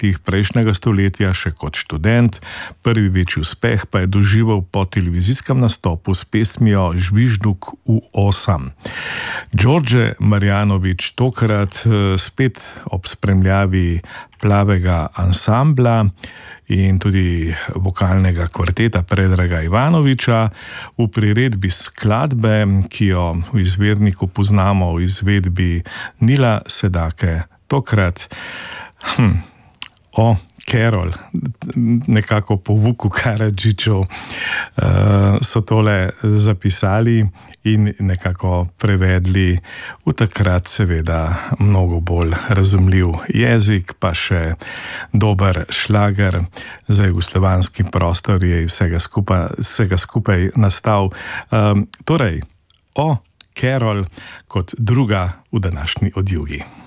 letih prejšnjega stoletja še kot študent, prvi večji uspeh pa je doživel po televizijskem nastopu s pesmijo Žvižduk v osam. Đorđe Marjanović tokrat spet ob spremljavi plavega ansambla in tudi vokalnega kvarteta Predraga Ivanovića v priredbi skladbe, ki jo v izvirniku poznamo v izvedbi Nila Sedake. Tokrat o Carol, nekako po Vuku Karadžiću so tole zapisali in nekako prevedli v takrat seveda mnogo bolj razumljiv jezik, pa še dober šlager za jugoslovanski prostor je vsega skupaj nastal. Torej, o Carol kot druga v današnji Odjugi.